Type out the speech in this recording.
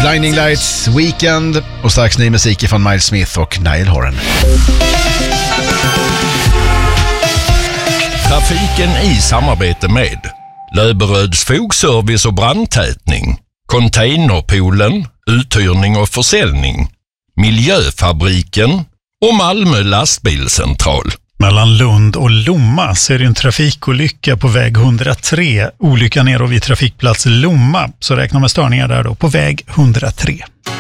Blinding Lights, Weekend och strax ny musik från Miles Smith och Niall Horan. Trafiken i samarbete med Löberöds fogservice och brandtätning, Containerpoolen, uthyrning och försäljning, Miljöfabriken och Malmö lastbilscentral. Mellan Lund och Lomma ser en trafikolycka på väg 103. Olyckan är då vid trafikplats Lomma, så räkna med störningar där då på väg 103.